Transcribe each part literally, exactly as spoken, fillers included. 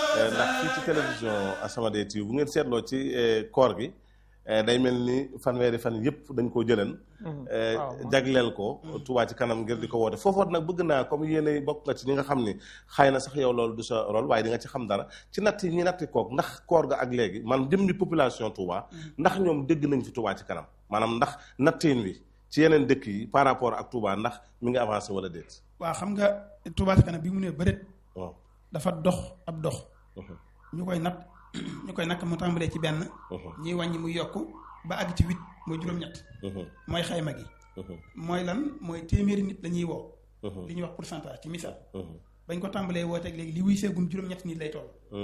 ndax fii ci télévision As-Samadiyya T V bu ngeen seetloo ci koor gi day mel ni fanweeri fan yëpp dañ koo jëleen jagleel ko Touba ci kanam ngir di ko woote foofoot nag bëgg naa comme yéen bokk nga ci ñi nga xam ni xëy na sax yow loolu du sa rôle waaye di nga ci xam dara ci natt yi ñi natti kook ndax koor ga ak léegi man jëmmi population Touba ndax ñoom dégg nañ fi Touba ci kanam maanaam ndax nattiin wi ci yeneen dëkk yi par rapport ak Touba ndax mi ngi avancé wala déet. waaw xam nga Touba ci kanam bi mu ne bëreet dafa dox ab dox ñu koy natt ñu koy nakk mu tàmbalee ci benn ñuy wàññi muy yokk ba àgg ci huit mooy juróom-ñett mooy xayma gi mooy lan mooy téeméeri nit lañuy woo li ñuy wax pourcentage ci misaal bañ ko tàmbalee wooteeg léegi li wuy seegum juróom-ñett nit lay toll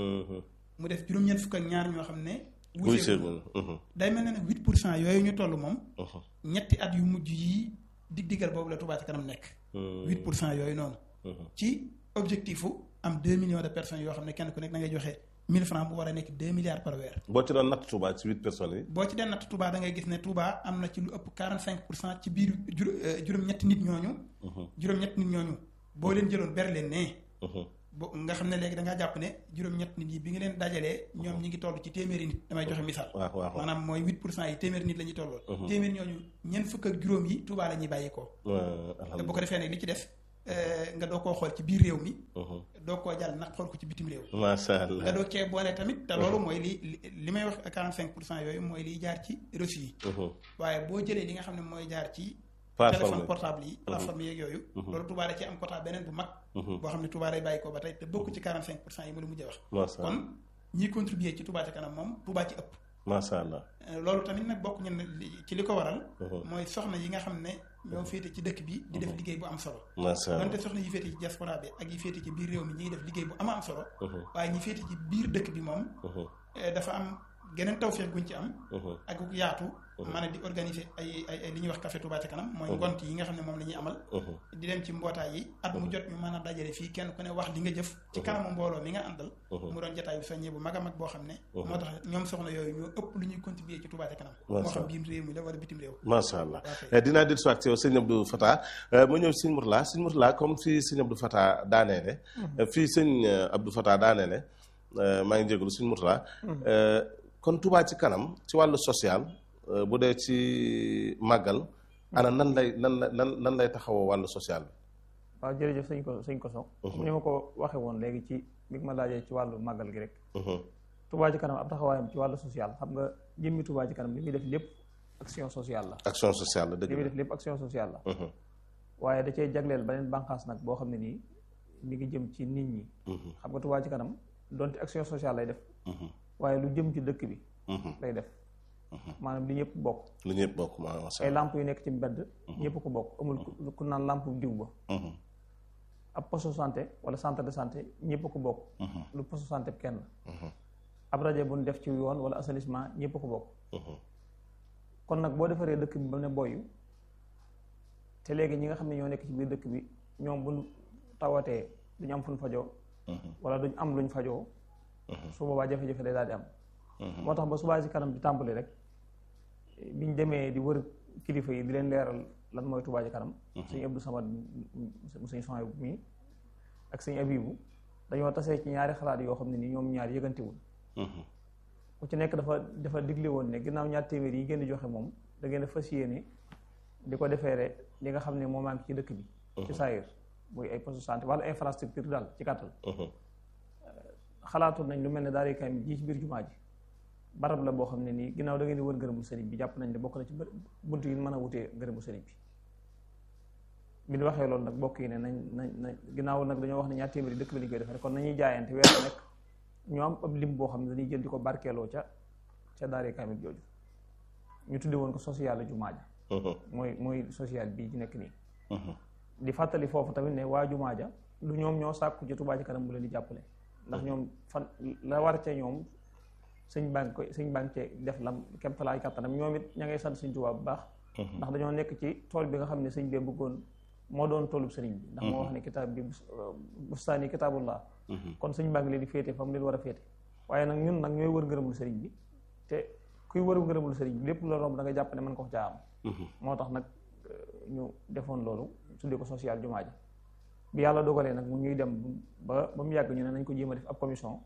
mu def juróom-ñett fukk ak ñaar ñoo xam ne wuy seegum day mel ne nag huit pour cent yooyu ñu toll moom ñetti at yu mujj yi dig digal boobu la Touba ci kanam nekk huit pour cent yooyu noonu ci objectifu am deux millions de personnes yoo xam ne kenn ku nekk da ngay joxe mille francs bu war a nekk deux milliards par weer. boo ci doon natt Touba ci huit personnes yi. boo ci doon natt Touba da ngay gis ne Touba am na ci lu ëpp quarante cinq pour cent ci biir juróom-ñetti nit ñooñu. juróom-ñetti nit ñooñu boo leen jëloon ber leen ne. bo nga xam ne léegi da ngaa jàpp ne juróom-ñetti nit yi bi nga leen dajalee ñoom ñi ngi toll ci téeméeri nit damay joxe misaal. waaw waaw maanaam mooy huit pour cent yi téeméeri nit la ñuy tolloon. téeméeri ñooñu ñeent fukk ak juróom yi Touba la ñuy bàyyi ko. te bu ko defee nag li ci des. nga doo koo xool ci biir réew mi. doo koo jàll nag xool ko ci bitim réew. macha allah nga doo cee boole tamit. te loolu mooy li li may wax quarante cinq pour cent yooyu mooy liy jaar ci reçu yi. waaye boo jëlee li nga xam ne mooy jaar ci. téléphone portable yi. plateforme yeeg yooyu. loolu Touba da ci am quota beneen bu mag. boo xam ne Touba day bàyyi ko ba tey te bokk ci quarante cinq pour cent yi ma la mujjee wax. kon ñiy contribuer ci Touba ca kanam moom Touba ci ëpp. macha allah loolu tamit nag bokk ñun ci li ko waral. mooy soxna yi nga xam ne ñoo féete ci dëkk bi di def liggéey bu am solo. macha allah donte soxna yi féete ci diaspora bi ak yi féete ci biir réew mi ñi ngi def liggéey bu ama am solo. waaye ñi féete ci biir dëkk bi moom. dafa am geneen tawfeex guñ ci am. ak yaatu. maanaam di organiser ay ay li ñuy wax café Touba ca kanam. mooy ngont yi nga xam ne moom la ñuy amal. di dem ci mbootaay yi at mu jot ñu mën a dajale fii kenn ku ne wax li nga jëf. ci kanamu mbooloo mi nga àndal. mu doon jotaay bu soññee bu mag a mag boo xam ne. moo tax ñoom soxna yooyu ñoo ëpp lu ñuy contribuer ci Touba ca kanam. moo xam biir réew mi la wala bitim réew. macha allah dinaa dellu si waat ci yow sëñ Abdou Fatah ma ñëw sëñ Mourtala sëñ Mourtala comme fii sëñ Abdou Fatah daaneele. fii sëñ Abdou Fatah daaneele maa ngi jégalu sëñ Mourtala. kon Touba ci kanam ci wàllu social. bu dee ci màggal ana nan lay nan la nan nan lay taxawoo wàllu social bi. waaw jërëjëf sëñ ko sëñ Koso. ni ma ko waxee woon léegi ci bi ma laajee ci wàllu màggal gi rek. Touba ci kanam ab taxawaayam ci wàllu social xam nga jëmmi Touba ci kanam li muy def lépp action sociale la. action sociale la dëgg li muy def lépp action sociale la. waaye da cee jagleel beneen bànqaas nag boo xam ne nii mi ngi jëm ci nit ñi. xam nga Touba ci kanam donte action sociale lay def. waaye lu jëm ci dëkk bi. lay def. maanaam li ñëpp bokk. li ñëpp bokk maanaam. ay lamp yu nekk ci mbedd. ñëpp ko bokk amul ku naan lamp diw ba. ab poste santé wala centre de santé ñëpp ko bokk. lu poste santé kenn. ab rajo bu ñu def ci yoon wala assainissement ñëpp ko bokk. kon nag boo defaree dëkk bi ba ne boyu te léegi ñi nga xam ne ñoo nekk ci biir dëkk bi ñoom bu ñu tawatee duñu am fu ñu fajoo. wala duñ am luñ fajoo. su boobaa jafe-jafe day daal di am. moo tax ba Touba ci kanam di tàmbali rek biñ demee di wër kilifa yi di leen leeral lan mooy Touba ci kanam. sëñ Abdou Samad mu sëñ Sohaïbou mi ak sëñ Abibu dañoo tasee ci ñaari xalaat yoo xam ne nii ñoom ñaar yëgantewul. ku ci nekk dafa dafa digle woon ne ginnaaw ñaar téeméer yi ngeen di joxe moom da ngeen a fas yéene di ko defeere li nga xam ne moo manqué ci dëkk bi. ci saayir muy ay poste santé wala infrastructure daal ci kàttal. xalaatoon nañ lu mel ne daal di kaam ji ci biir jumaa ji. barab la boo xam ne nii ginnaaw da ngeen di wër ngërëmu sëriñ bi jàpp nañ ne bokk na ci bunt yi mën a wutee ngërëmu sëriñ bi bi ñu waxee loolu nag bokk yi ne nañ nañ nañ ginnaaw nag dañoo wax ne ñaar téeméeri dëkk bi lañ koy defee kon nañuy jaayante weer nekk ñu am ab lim boo xam ne dañuy jël di ko barkeeloo ca ca daare kaamil jooju ñu tudde woon ko social jumaa ja mooy mooy social bii ci nekk nii di fàttali foofu tamit ne waa jumaa ja du ñoom ñoo sàkku ci Touba ci kanam bu leen di jàppale ndax ñoom fan la war ca ñoom sëñ baa ngi koy sëñ baa ngi cee def lam kemtalaay kàttanam ñoom it ña ngay sant sëñ Tuubaa bu baax ndax dañoo nekk ci tool bi nga xam ne sëñ bee bëggoon moo doon toolub sëriñ bi ndax moo wax ne kitaab bi bustaani kitaabullah kon sëñ baa ngi leen di féete fa mu leen war a féete waaye nag ñun nag ñooy wër ngërëmul sëriñ bi te kuy wër ngërëmul sëriñ bi lépp la romb da nga jàpp ne mën ko caa am moo tax nag ñu defoon loolu tuddee ko social jumaa ji bi yàlla dogalee nag mu ñuy dem ba ba mu yàgg ñu ne nañ ko jéem a def ab commission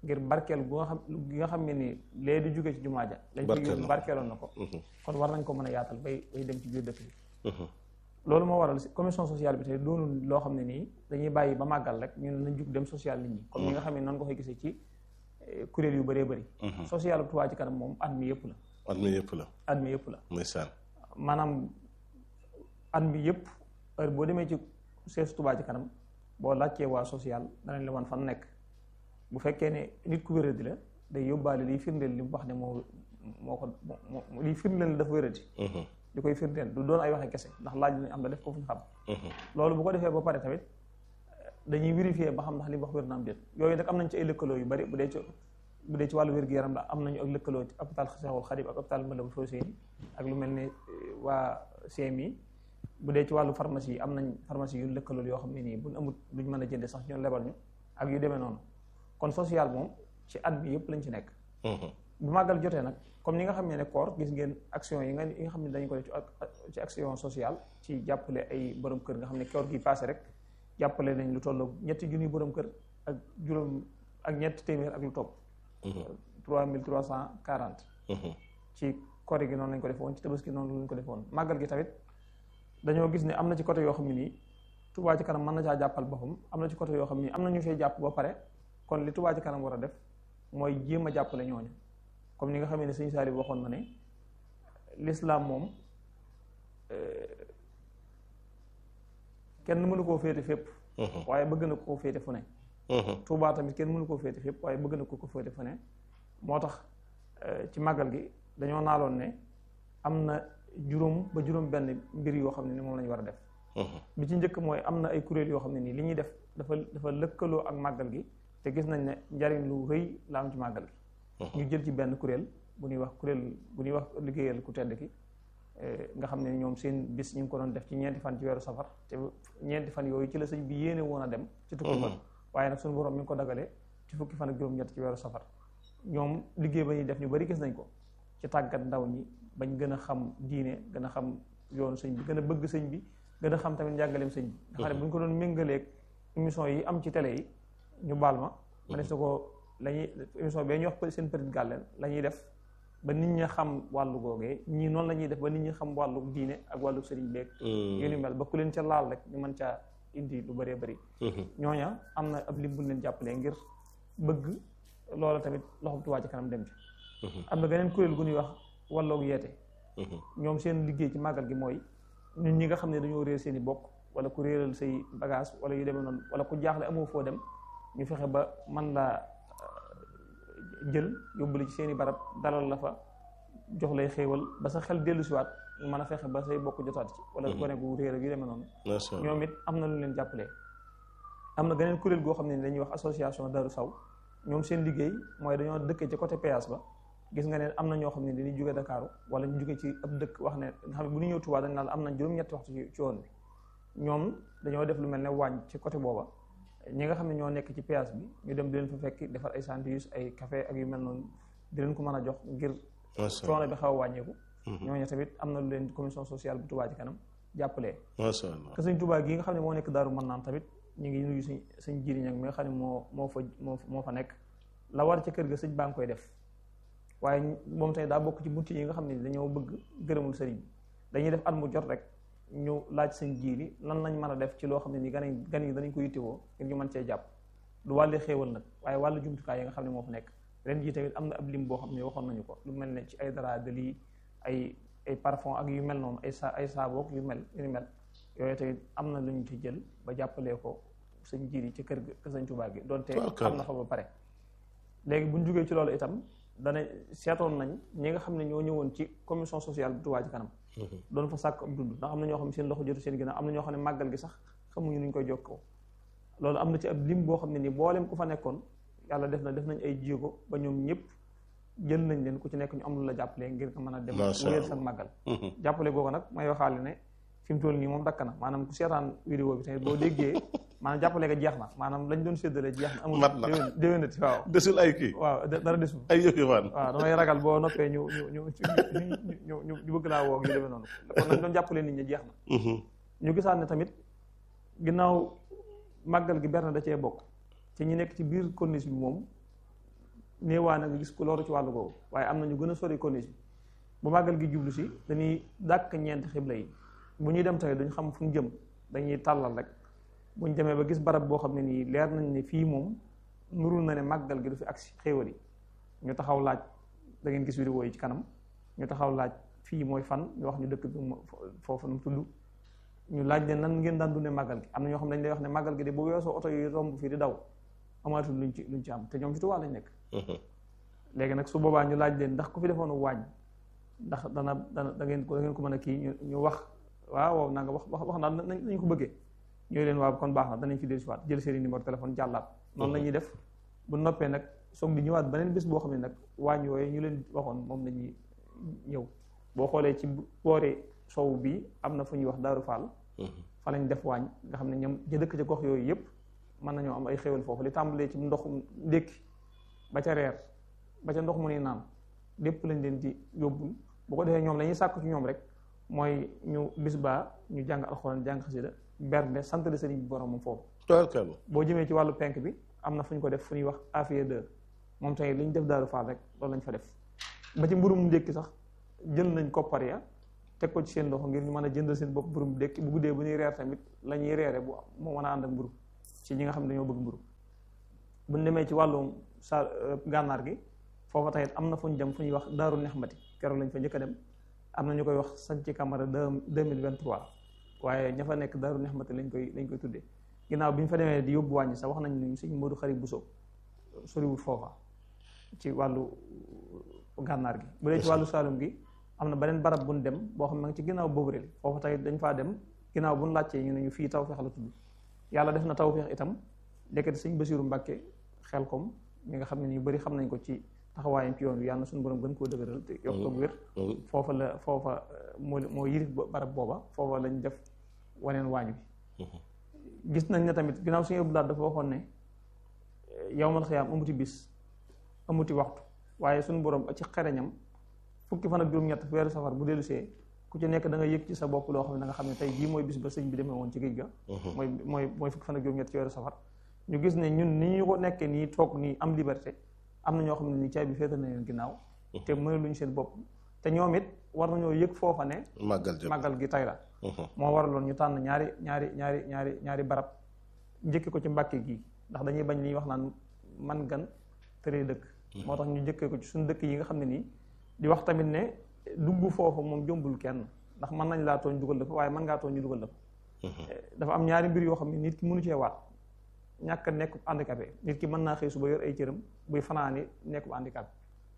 ngir barkeel gu nga xam gi nga xam ne ni lee di jóge ci jumaa ja lañ koy yóbbu barkeeloon na ko kon war nañ ko mën a yaatal bay bay dem ci biir dëkk bi loolu moo waral commission sociale bi tey doonul loo xam ne nii dañuy bàyyi ba màggal rek ñun nañ jug dem social nit ñi comme ñi nga xam ne noonu ko koy gisee ci kuréel yu bëree bëri social bu Touba ci kanam moom at mi yëpp la at mi yëpp la at mi yëpp la ndeysaan maanaam at mi yëpp heure boo demee ci sees Touba ci kanam boo laajtee waa social danañ la wan fan nekk bu fekkee ne nit ku wéradi la day yóbbaale liy firndeel li mu wax ne moo moo ko moo liy firndeel ne dafa wéradi di koy firndeel du doon ay waxe kese ndax laaj nañ am na def ko fu ñu xam loolu bu ko defee ba pare tamit dañuy vérifier ba xam ndax li mu wax wér na am déet yooyu nag am nañ ci ay lëkkaloo yu bari bu dee ci bu dee ci wàllu wér-gu-yaram la am nañu ak lëkkaloo ci hôpital Cheikhoul Khadim ak hôpital Matlaboul Fawzeyni ak lu mel ne waa C M I bu dee ci wàllu pharmacie yi am nañ pharmacie yu lëkkaloo yoo xam ne nii buñ amut luñ mën a jënde sax ñoom lebal ñu ak yu demee noonu kon social moom ci at bi yëpp lañ ci nekk bu màggal jotee nag comme ni nga xam ne ne koor gis ngeen action yi nga yi nga xam ne dañu ko def ci action sociale ci jàppale ay borom kër nga xam ne koor gi passé rek jàppale nañ lu toll ñetti junni borom kër ak juróom ak ñetti téeméer ak lu topp trois mille trois cent quarante ci koor gi noonu lañ ko defoon ci tabaski noonu lañ ko defoon màggal gi tamit dañoo gis ne am na ci côté yoo xam ne nii Touba ci kanam mën na caa jàppal boppam am na ci côté yoo xam ne am na ñu fay jàpp ba pare kon li Touba ci kanam war a def mooy jéem a jàppale ñooñu comme ni nga xam ne sëñ Saali waxoon na ne l'islam moom kenn mënu koo féete fépp waaye bëgg na koo féete fu ne Touba tamit kenn mënu koo féete fépp waaye bëgg na ko ko féete fu ne moo tax ci màggal gi dañoo naaloon ne am na juróom ba juróom benn mbir yoo xam ne ni moom la ñu war a def bi ci njëkk mooy am na ay kuréel yoo xam ne nii li ñuy def dafa dafa lëkkaloo ak màggal gi te gis nañ ne njariñ lu rëy la am ci màggal gi ñu jël ci benn kuréel bu ñuy wax kuréel bu ñuy wax liggéeyal ku tedd ki nga xam ne ñoom seen bis ñu ngi ko doon def ci ñeenti fan ci weeru safar te ñeenti fan yooyu ci la sëñ bi yéene woon a dem ci tukki ba waaye nag suñu borom mi ngi ko dagalee ci fukki fan ak juróom-ñett ci weeru safar ñoom liggéey ba ñuy def ñu bari gis nañ ko ci tàggat ndaw ñi bañ gën a xam diine gën a xam yoonu sëñ bi gën a bëgg sëñ bi gën a xam tamit njàngaleem sëñ bi nga xam ne bu ñu ko doon méngaleeg émission yi am ci télé yi ñu baal ma ma ne su ko la ñuy émission bee ñu wax seen petite gàlleen la ñuy def ba nit ñi xam wàllu googee ñii noonu la ñuy def ba nit ñi xam wàllu diine ak wàllu sëriñ beeg yu ni mel ba ku leen ca laal rek ñu mën caa indi lu bëree bëri ñooña am na ab lim bu leen jàppalee ngir bëgg loola tamit loxo Touba ci kanam dem ci am na beneen kuréel gu ñuy wax walloog yeete ñoom seen liggéey ci màggal gi mooy ñun ñi nga xam ne dañoo réer seen i bokk wala ku réeral say bagage wala yu demee noonu wala ku jaaxle amoo foo dem ñu fexe ba man laa jël yóbbali ci seen i barab dalal la fa jox lay xéewal ba sa xel dellu siwaat ñu mën a fexe ba say bokk jotaat ci wala gone gu réer ak yu demee noonu ñoom it am na lu leen jàppalee am na geneen kuréel goo xam ne dañuy wax association Darou Saw ñoom seen liggéey mooy dañoo dëkkee ci côté péage ba gis nga ne am na ñoo xam ne dañuy jóge Dakar wala ñu jóge ci ab dëkk wax ne nga xam ne bu ñu ñëw Touba dañ naan am na juróom-ñetti waxtu ci yoon bi ñoom dañoo def lu mel ne wàññ ci côté booba ñi nga xam ne ñoo nekk ci péage bi ñu dem di leen fa fekk defar ay sandwich ay café ak yu mel noonu di leen ko mën a jox ngir coono bi xaw a wàññeeku ñooñu tamit am na lu leen commission sociale bu Touba ci kanam jàppalee que sëñ Touba gi nga xam ne moo nekk Daaru Mannaan tamit ñu ngi nuyu suñ sëñ jiriñ ak mi nga xam ne moo moo fa moo moo fa nekk la war ca kër ga sëñ baa ngi koy def waaye moom tamit daa bokk ci bunti yi nga xam ne dañoo bëgg gërëmul sëriñ bi dañuy def at mu jot rek ñu laaj sëñ jiili lan lañ mën a def ci loo xam ne ni gan yi gan yi danañ ko yittewoo ngir ñu mën cee jàpp du wàlli xéewal nag waaye wàllu jumtukaay yi nga xam ne moo fa nekk ren jii tamit am na ab lim boo xam ne waxoon nañu ko lu mel ne ci ay dara de lii ay ay parfum ak yu mel noonu ay sa ay saaboog yu mel yu mel yooyu tamit am na lu ñu ci jël ba jàppalee ko sëñ jiili ci kër ga sëñ Touba gi donte am na fa ba pare léegi bu ñu jógee ci loolu itam dana seetoon nañ ñi nga xam ne ñoo ñëwoon ci commission sociale bu Touba ci kanam doon fa sàkk ab dund ndax am na ñoo xam ne seen loxo jotu seen ginnaaw am na ñoo xam ne màggal gi sax xamuñu nuñ koy jokkoo loolu am na ci ab lim boo xam ne nii boolem ku fa nekkoon yàlla def na def nañ ay jéego ba ñoom ñëpp jël nañ leen ku ci nekk ñu am lu la jàppalee ngir nga mën a dem wéer sa màggal jàppale googu nag may waxaale ne fi mu toll nii moom dakk na maanaam ku seetaan vidéo bi tamit boo déggee maanaam jàppale nga jeex na maanaam lañ doon séddale jeex na amul déwénati waaw desul ay kii waaw dara desul ay yëf yëfaan waaw damay ragal boo noppee ñu ñu ñu ñu ñu ñu bëgg laa woo yu demee noonu kon lañ doon jàppale nit ñi jeex na ñu gisaat ne tamit ginnaaw màggal gi berne da cee bokk ci ñi nekk ci biir corniche bi moom néewaa na nga gis ku loru ci wàllu googu waaye am na ñu gën a sori condition bu màggal gi jublu si dañuy dàkk ñeenti xibla yi bu ñuy dem tamit duñ xam fu ñu jëm dañuy tàllal rek buñ demee ba gis barab boo xam ne nii leer nañ ne fii moom nurul na ne màggal gi du fi agsi xéewal yi ñu taxaw laaj da ngeen gis vidéo yi ci kanam ñu taxaw laaj fii mooy fan ñu wax ñu dëkk bi foofu nu mu tudd ñu laaj leen nan ngeen daan dundee màggal gi am na ñoo xam ne dañ lay wax ne màggal gi de bu weesoo oto yi romb fii di daw amaatul luñ ci luñ ci am te ñoom ci Tuubaa lañ nekk léegi nag su boobaa ñu laaj leen ndax ku fi defoon waañ ndax dana dana da ngeen ko da ngeen ko mën a kii ñu ñu wax waaw waaw naa nga wax wax wax daal nañ ko bëggee ñooy leen waaw kon baax na danañ fi dellusiwaat jël seen numéro téléphone jàllaat noonu la ñuy def bu noppee nag soog di ñëwaat beneen bés boo xam ne nag waañ yooyu ñu leen waxoon moom lañuy ñëw boo xoolee ci boori sow bi am na fu ñuy wax Daaru Fall fa lañ def waañ nga xam ne ñoom ja dëkk ci gox yooyu yëpp mën nañoo am ay xéwal foofu li tàmbalee ci ndoxum ndékki ba ca reer ba ca ndox mu ni naan lépp lañ leen di yóbbul bu ko defee ñoom lañuy sàkku ci ñoom rek mooy ñu bis baa ñu jàng alxuraan jàng xasida bernde sant de sëriñ bi borom moom foofu boo jëmee ci wàllu penk bi am na fu ñu ko def fu ñuy wax affaire de moom tamit li ñu def Daaru Fall rek loolu lañ fa def ba ci mburum ndékki sax jël nañ koppar ya teg ko ci seen loxo ngir ñu mën a jëndal seen bopp mburum ndékki bu guddee bu ñuy reer tamit la ñuy reere bu moo mën a ànd ak mburu ci ñi nga xam ne dañoo bëgg mburu buñ demee ci wàllu sa gànnaar gi foofa tamit am na fu ñu dem fu ñuy wax Daaru Nexmati keroog lañ fa njëkk a dem am na ñu koy wax Santhi Camara deux mille vingt-trois waaye ña fa nekk Daaru Nexmati lañ koy lañ koy tuddee ginnaaw bi ñu fa demee di yóbbu wàññi sax wax nañ ne sëñ Modou Xari Bousso soriwul foofa ci wàllu gànnaar gi bu dee ci wàllu Saalum gi am na beneen barab buñ dem boo xam ne ci ginnaaw boobu réel foofa tamit dañ faa dem ginnaaw buñ laajtee ñu ne ñu fii Tawfeex la tudd yàlla def na Tawfeex itam ndekete sëñ Basiiru Mbàkke Xelkom ñi nga xam ne ñu bëri xam nañ ko ci taxawaayam ci yoon wi yàlla na suñu borom gën koo dëgëral te yokk ko wér foofa la foofa moo moo yirif barab booba foofa lañ def waneen waañ bi gis nañ ne tamit ginnaaw suñu ëpp daal dafa waxoon ne yawmal xiyaam amuti bis amuti waxtu waaye suñu borom ci xereñam fukki fan ak juróom-ñett weeru safar bu dellu see ku ci nekk da nga yëg ci sa bopp loo xam ne da nga xam ne tey jii mooy bis ba sëñ bi demee woon ci géej ga mooy mooy mooy fukki fan ak juróom-ñett ci weeru safar ñu gis ne ñun ni ñu ko nekkee nii toog nii am liberté am na ñoo xam ne nii caay bi féetal na leen ginnaaw te mënaluñu seen bopp te ñoom it war nañoo yëg foofa ne màggal gi tay la moo waraloon ñu tànn ñaari ñaari ñaari ñaari ñaari barab njëkke ko ci Mbàkke gi ndax dañuy bañ li ñuy wax naan man gan tëree dëkk moo tax ñu njëkkee ko ci suñu dëkk yi nga xam ne nii di wax tamit ne dugg foofu moom jombul kenn ndax mën nañ laa tooñ dugal la fa waaye mën ngaa tooñ ñu dugal la fa dafa am ñaari mbir yoo xam ne nit ki mënu cee waat ñàkk a nekk handicapé nit ki mën naa xëy suba yor ay cëram buy fanaani nekk handicapé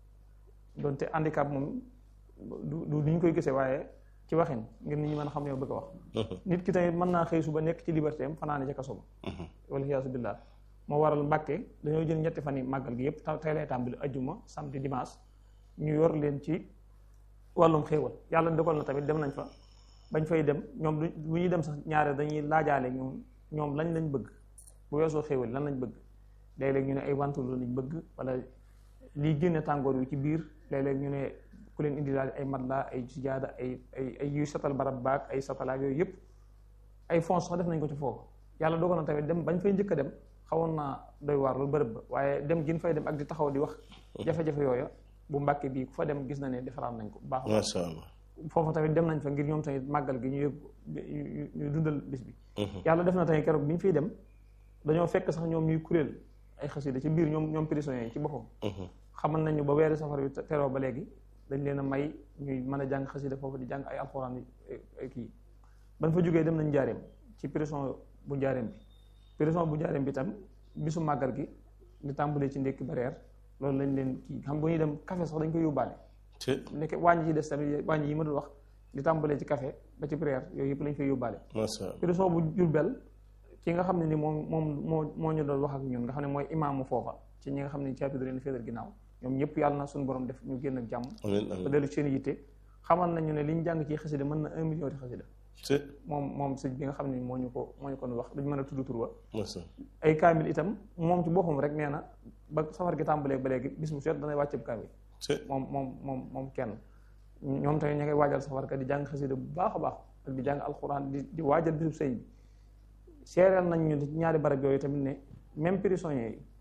donte handicap moom du du ñu koy gisee waaye ci waxin ngir nit ñi mën a xam ne bëgg a wax nit ki tamit mën naa xëy suba nekk ci liberté am fanaani ca kaso ba wala xiyaasu billaah moo waral Mbàkke dañoo jël ñetti fan yi màggal gi yëpp tey lay tàmbali ajjuma samedi dimanche ñu yor leen ci wàllum xéewal yàlla dogal na tamit dem nañ fa bañ fay dem ñoom du bu ñuy dem sax ñaare dañuy laajaale ñoom ñoom lañ lañ bëgg bu weesoo xéewal lan lañ bëgg léeg-léeg ñu ne ay ventilo lañ bëgg wala lii génne tàngoor yu ci biir léeg-léeg ñu ne ku leen indi daal ay matelas ay sijaada ay ay ay yuy satal barab baag ay satalaak yooyu yëpp ay fonds sax def nañ ko ci foofu yàlla dogal na tamit dem bañ fay njëkk a dem xawoon naa doy waar loolu bërëb ba waaye dem gin fay dem ak di taxaw di wax jafe-jafe yooya bu Mbàkke bii ku fa dem gis na ne defaraat nañ ko baax masha Allah foofu tamit dem nañ fa ngir ñoom tamit màggal gi ñu yëg ñu dundal bis bi yàlla def na tamit keroog bi ñu fiy dem dañoo fekk sax ñoom ñuy kuréel ay xasida ci biir ñoom ñoom prisonniers yi ci boppam xamal nañu ba weeri safar bi teroo ba léegi dañ leen a may ñuy mën a jàng xasida foofu di jàng ay alxuraan yi kii ban fa jógee dem nañ njaareem ci prison bu njaareem bi prison bu njaareem bi tam bisu màggal gi di tàmbalee ci ndékki ba reer loolu lañ leen kii xam bu ñuy dem café sax dañ koy yóbbaale nekk wàññi ci des tamit wàññi yi ma dul wax di tàmbalee ci café ba ci reer yooyu yëpp lañ fay yóbbaale prison bu Jurbel ki nga xam ne ni moom moom moo moo ñu doon wax ak ñun nga xam ne mooy imaamu foofa ci ñi nga xam ne caabi du leen féetal ginnaaw ñoom ñëpp yàlla na suñu borom def ñu génn ak jàmm ba dellu seen yitte xamal nañu ne li ñu jàng ci xasida mën na un million di xasida moom moom sëñ bi nga xam ne moo ñu ko moo ñu ko wax duñ mën a tudd tur wa ay kaamil itam moom ci boppam rek nee na ba safar gi tàmbalee ba léegi bis mu set danay wàcceeb kaamil moom moom moom moom kenn ñoom tamit ña ngay waajal safar ka di jàng xasida bu baax a baax ak di jàng alxuraan di di waajal bisub sëñ bi seereel nañ ñu ñaari barab yooyu tamit ne même prisonniers yi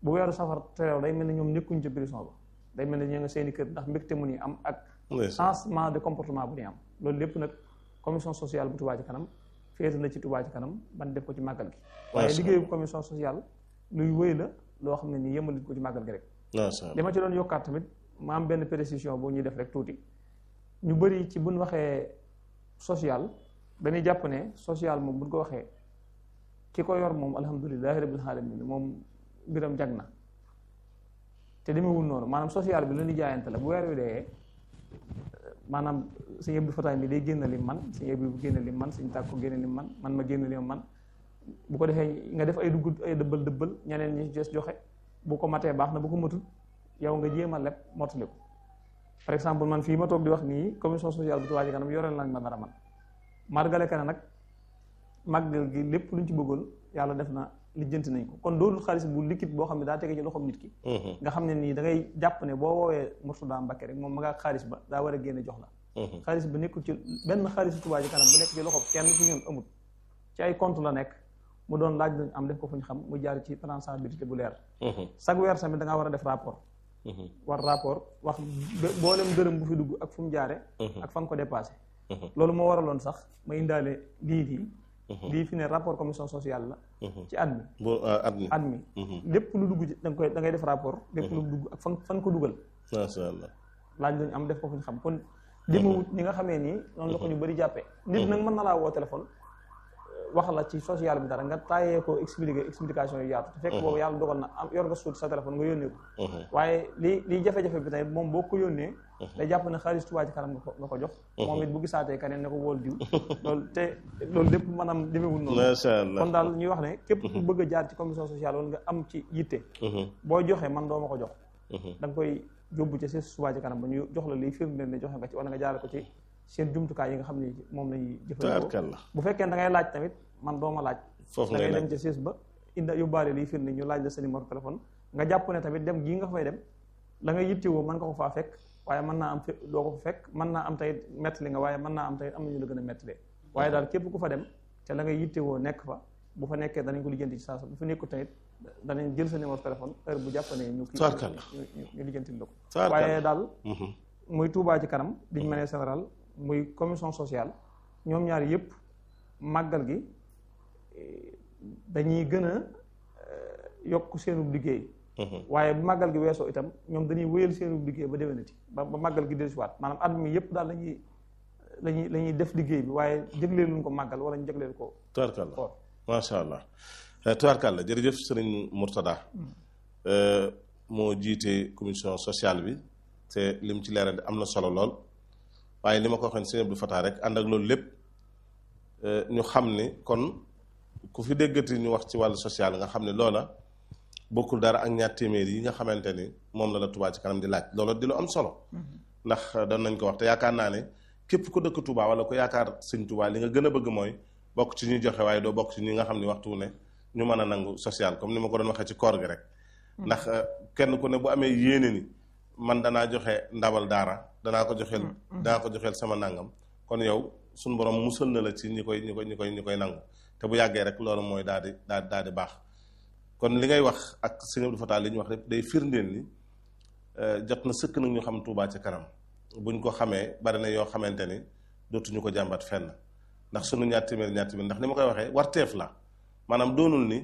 bu weeru safar terew day mel ni ñoom nekkuñ ci prison ba day mel ni ñu nga seeni kër ndax mbégte mu ni am ak changement de comportement bu ni am loolu lépp nag commission sociale bu Touba ci kanam féete na ci Touba ci kanam ban def ko ci màggal gi waaye liggéeyu commission sociale luy wéy la loo xam ne nii yëmalit ko ci màggal gi rek li ma ci doon yokkaat tamit ma am benn précision boo ñuy def rek tuuti ñu bëri ci buñ waxee social dañuy jàpp ne social moom buñ ko waxee ki ko yor moom alhamdulilahi rabbil alamin moom mbiram jag na te demewul noonu maanaam social bi lu ñu jaayante la bu weer wi dee maanaam sëñ Abdou Fatah mi day génn lim man sëñ Abdou bu génn lim man sëñ Tàkko génn lim man man ma génn lim man bu ko defee nga def ay dugg ay dëbbal dëbbal ñeneen ñi des joxe bu ko matee baax na bu ko matul yow nga jéem a leb mottali ko par exemple man fii ma toog di wax nii commission sociale bu Touba ci kanam yoreel nañ ma dara man margale ka ne nag màggal gi lépp luñ ci bëggoon yàlla def na lijjanti nañ ko kon doonul xaalis bu liquide boo xam ne daa tege ci loxoom nit ki nga xam ne nii da ngay jàpp ne boo woowee Mourtada Mbacké rek moom ma ngaa xaalis ba daa war a génne jox la xaalis ba nekkul ci benn xaalis Touba ci kanam bu nekk ci loxoom kenn ci ñun amut ci ay compte la nekk mu doon laaj lañ am def ko fu ñu xam mu jaar ci traçabilité bu leer chaque weer tamit da ngaa war a def rapport war rapport wax boolem dërëm bu fi dugg ak fu mu jaare ak fan ko dépassé loolu moo waraloon sax ma indaale lii fii lii fi ne rapport commission sociale la ci at mi at mi lépp lu dugg ci da nga koy da ngay def rapport lépp lu dugg ak fan fan ko dugal masha Allah laaj lañu am def ko fu ñu xam kon demewut ñi nga xamee nii noonu la ko ñu bëri jàppee nit nag mën na laa woo téléphone wax la ci social bi dara nga taayee ko expliquer explication yu yaatu te fekk boobu yàlla dogal na am yor nga suut sa téléphone nga yónnee ko waaye li li jafe-jafe bi tey moom boo ko yónnee day jàpp ne xaalis Touba ci kanam nga ko nga ko jox moom it bu gisaatee keneen ne ko wóol diw loolu te loolu lépp maanaam demewul noonu kon daal ñuy wax ne képp ku bëgg a jaar ci commission sociale wala nga am ci yitte boo joxee man doo ma ko jox da nga koy yóbbu ci si Touba ci kanam ba ñu jox la liy firndeel ne joxe nga ci wala nga jaare ko ci seen jumtukaay yi nga xam ne moom lañuy jëfandikoo bu fekkee da ngay laaj tamit man doo ma laaj da ngay dem ca siis ba inda yóbbaale liy firnde ñu laaj la sa numéro téléphone nga jàpp ne tamit dem gii nga fay dem la nga yittewoo mën nga ko faa fekk waaye mën naa am doo ko fa fekk mën naa am tamit mettali nga waaye mën naa am tamit am nañu la gën a mettalee waaye daal képp ku fa dem te la nga yittewoo nekk fa bu fa nekkee danañ ko lijjanti ci saasa bu fa nekku tamit danañ jël sa numéro téléphone heure bu jàpp ne ñu ñu lijjanti la ko waaye daal muy Touba ci kanam diñ mënee général muy commission sociale ñoom ñaar yëpp màggal gi dañuy gën a yokk seenu liggéey waaye bu màggal gi weesoo itam ñoom dañuy wéyal seenu liggéey ba déwénati ba ba màggal gi dellusiwaat maanaam at mi yëpp daal lañuy lañuy la ñuy def liggéey bi waaye jëgleeluñ ko màggal wala ñu jëgleel ko tubaarkàlla macha allah tubaarkàlla jërëjëf sëriñ Mourtada moo jiite commission sociale bi te lim ci leeral am na solo lool waaye li ma ko waxee sëriñ Abdou Fatah rek ànd ak loolu lépp ñu xam ni kon ku fi déggati ñu wax ci wàllu social nga xam ne loola bokkul dara ak ñaar téeméer yi nga xamante ni moom la la Touba ci kanam di laaj loola di lu am solo ndax doon nañ ko wax te yaakaar naa ne képp ku dëkk Touba wala ku yaakaar sëñ Touba li nga gën a bëgg mooy bokk ci ñuy joxe waaye doo bokk ci ñi nga xam ne waxtu ne ñu mën a nangu social comme ni ma ko doon waxee ci koor gi rek ndax kenn ku ne bu amee yéene ni man danaa joxe ndabal daara danaa ko joxeel danaa ko joxeel sama nangam kon yow suñu borom musal na la ci ñi koy ñi koy ñi koy ñi koy nangu te bu yàggee rek loolu mooy daal di daal daal di baax kon li ngay wax ak sëñ Abdou Fatah li ñu wax rek day firndeel ni jot na sëkk nag ñu xam Touba ci kanam buñ ko xamee bari na yoo xamante ni dootuñu ko jàmbat fenn ndax sunu ñaar téeméer ñaar téeméer ndax ni ma koy waxee warteef la maanaam doonul ni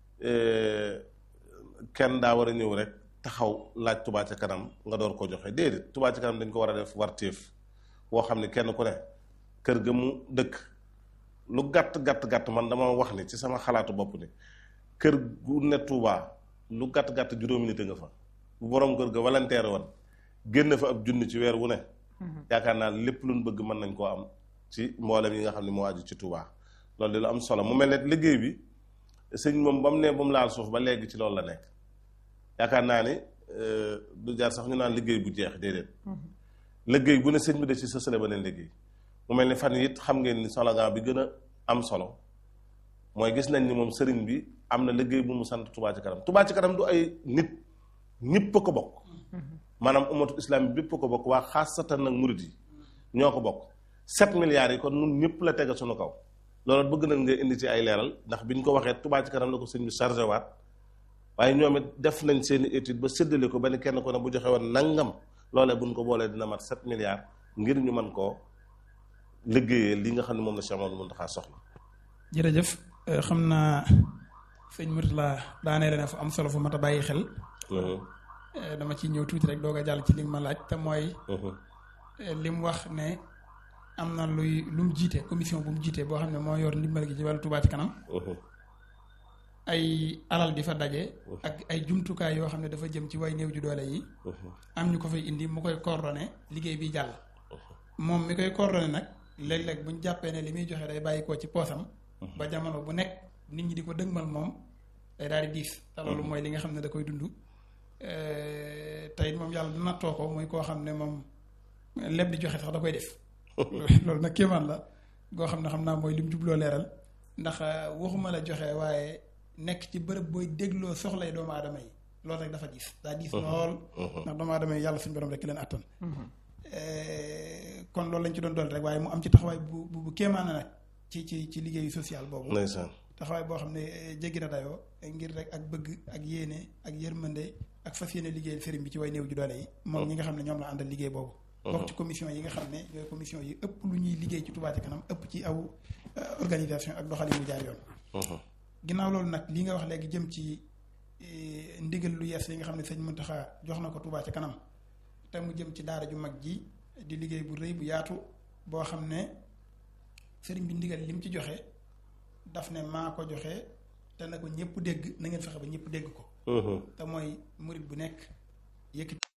kenn daa war a ñëw rek taxaw laaj Touba ci kanam nga door ko joxe déedéet Touba ci kanam dañ ko war a def warteef woo xam ne kenn ku ne kër ga mu dëkk lu gàtt gàtt gàtt man dama wax ni ci sama xalaatu bopp ni kër gu ne Touba lu gàtt gàtt juróomi nit nga fa bu borom kër ga volontaire woon génn fa ab junni ci weer wu ne yaakaar naa lépp luñ bëgg mën nañ koo am ci mboolem yi nga xam ne moo aju ci Touba loolu di lu am solo mu mel ne liggéey bi sëñ moom ba mu ne ba mu laal suuf ba léegi ci loolu la nekk yaakaar naa ni du jaar sax ñu naan liggéey bu jeex déedéet liggéey bu ne sëñ bi de ci sësale ba neen liggéey mu mel ni fan it xam ngeen ni slogan bi gën a am solo mooy gis nañ ni moom sëriñ bi am na liggéey bu mu sant Touba ci kanam Touba ci kanam du ay nit ñëpp a ko bokk maanaam umatu islam bi bépp a ko bokk waa xaasatan nag murid yi ñoo ko bokk sept milliards yi kon nun ñëpp la tegal suñu kaw loolu bëgg nañ nga indi ci ay leeral ndax bi ñu ko waxee Touba ci kanam la ko sëñ bi chargé waat waaye ñoom it def nañ seen i étude ba séddale ko ba ni kenn ko ne bu joxe woon nangam loolee buñ ko boolee dina mat sept milliards ngir ñu mën koo liggéeyee li nga xam ne moom la Cheikh Mamadou Mountakha soxla. jërëjëf xam naa sëñ Mourtala daanee na fu am solo fu mat a bàyyi xel. dama ci ñëw tuuti rek doog a jàll ci li ma laaj te mooy. li mu wax ne am na luy lu mu jiite commission bu mu jiite boo xam ne moo yor ndimbal gi ci wàllu Touba ci kanam. ay alal di fa daje. ak ay jumtukaay yoo xam ne dafa jëm ci way néew ju doole yi. am ñu ko fay indi mu koy coordonné liggéey bi jàll. moom mi koy coordonné nag léeg-léeg bu ñu jàppee ne li muy joxe day bàyyi koo ci poosam. ba jamono bu nekk nit ñi di ko dëgmal moom day daal di diis. te loolu mooy li nga xam ne da koy dund. tey moom yàlla dina too ko muy koo xam ne moom lépp di joxe sax da koy def. loolu nag kéemaan la goo xam ne xam naa mooy li mu jubloo leeral ndax waxuma la joxe waaye nekk ci bërëb booy dégloo soxlay doomu aadama yi loolu rek dafa diis daa diis lool ndax doomu aadama yi yàlla suñu borom rek leen attan kon loolu lañ ci doon dool rek waaye mu am ci taxawaay bu bu kéemaana nag ci ci ci liggéeyu social boobu taxawaay boo xam ne jéggi na dayoo ngir rek ak bëgg ak yéene ak yërmande ak fas yéene liggéeyal sëriñ bi ci way néew ju doole yi moom ñi nga xam ne ñoom la àndal liggéey boobu bokk ci commission yi nga xam ne ñooy commission yi ëpp lu ñuy liggéey ci Touba ci kanam ëpp ci aw organisation ak doxalin mu jaar yoon ginnaaw loolu nag li nga wax léegi jëm ci ndigal lu yees yi nga xam ne sëñ Mountakha jox na ko Touba ci kanam te mu jëm ci daara ju mag ji di liggéey bu rëy bu yaatu boo xam ne sëriñ bi ndigal li mu ci joxe daf ne maa ko joxe te na ko ñëpp dégg na ngeen fexe ba ñëpp dégg ko te mooy murit bu nekk yëkkati